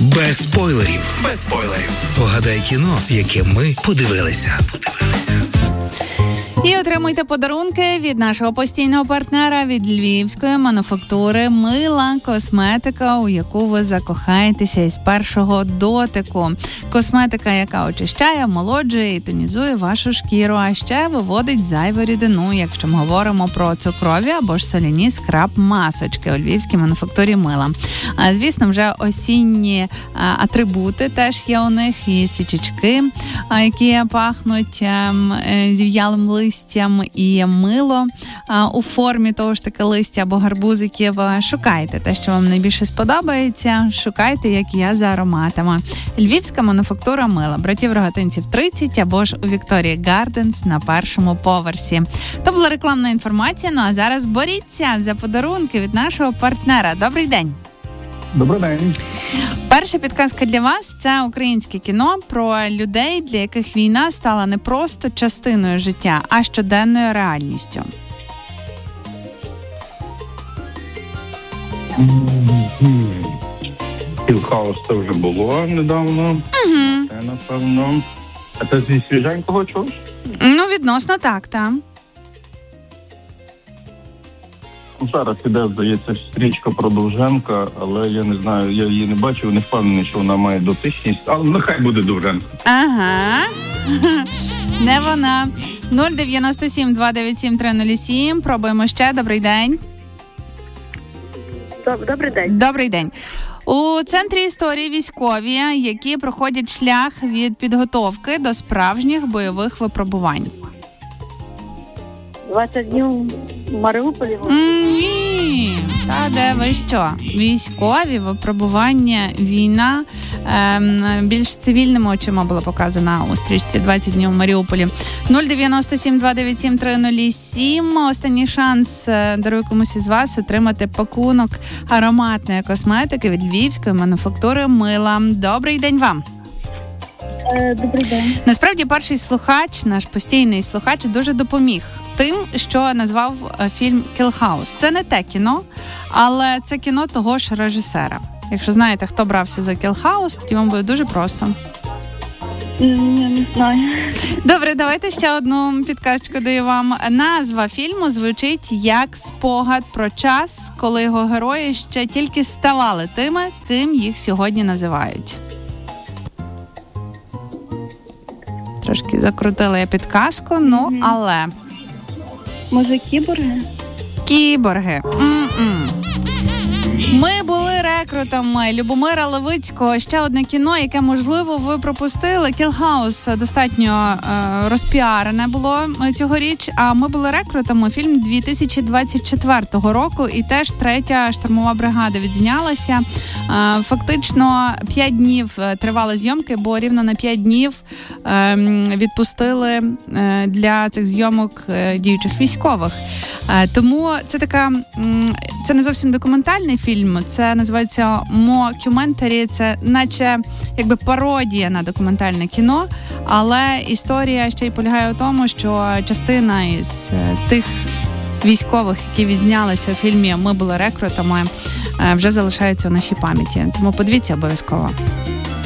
Без спойлерів. Погадай кіно, яке ми подивилися. І отримуйте подарунки від нашого постійного партнера, від львівської мануфактури «Мила» – косметика, у яку ви закохаєтеся із першого дотику. Косметика, яка очищає, омолоджує і тонізує вашу шкіру, а ще виводить зайву рідину, якщо ми говоримо про цукрові або ж соляні скраб-масочки у львівській мануфактурі «Мила». А, звісно, вже осінні атрибути теж є у них, і свічечки, які пахнуть зів'ялим листям, і мило у формі того ж таки листя або гарбузиків. Шукайте те, що вам найбільше сподобається, шукайте, як я, за ароматами. Львівська мануфактура «Мила», братів Рогатинців 30 або ж у Вікторії Гарденс на першому поверсі. То була рекламна інформація, ну а зараз боріться за подарунки від нашого партнера. Добрий день! Добрий день. Перша підказка для вас – це українське кіно про людей, для яких війна стала не просто частиною життя, а щоденною реальністю. Кілхаус це вже було недавно. Це, напевно. А це зі свіженького чогось? Ну, відносно так, так. Зараз іде, здається, стрічка про Довженка, але я не знаю, я її не бачив, не впевнений, що вона має дотичність, але нехай буде Довженко. Ага. Не вона. 097 297 307. Пробуємо ще. Добрий день. Добрий день. Добрий день. У центрі історії військові, які проходять шлях від підготовки до справжніх бойових випробувань. 20 днів в Маріуполі. Ні, та де ви що? Військові випробування, війна більш цивільними очима була показана у стрічці 20 днів в Маріуполі. 097 297 307. Останній шанс, дарую комусь із вас, отримати пакунок ароматної косметики від львівської мануфактури «Мила». Добрий день вам! Добрий день. Насправді, перший слухач, наш постійний слухач, дуже допоміг тим, що назвав фільм «Кілхаус». Це не те кіно, але це кіно того ж режисера. Якщо знаєте, хто брався за «Кілхаус», тоді вам буде дуже просто. Не знаю. Добре, давайте ще одну підказочку даю вам. Назва фільму звучить як спогад про час, коли його герої ще тільки ставали тими, ким їх сьогодні називають. Трошки закрутила я підказку, але... Може, кіборги? Кіборги. Ми були рекрутами Любомира Левицького. Ще одне кіно, яке, можливо, ви пропустили. «Кілхаус» достатньо розпіарене було цьогоріч, а ми були рекрутами. Фільм 2024 року, і теж 3-я штурмова бригада відзнялася. Фактично 5 днів тривали зйомки, бо рівно на 5 днів відпустили для цих зйомок діючих військових. Тому це не зовсім документальний фільм, це називається «Мокюментарі», це наче якби пародія на документальне кіно, але історія ще й полягає у тому, що частина із тих військових, які відзнялися у фільмі «Ми були рекрутами», вже залишаються у нашій пам'яті. Тому подивіться обов'язково.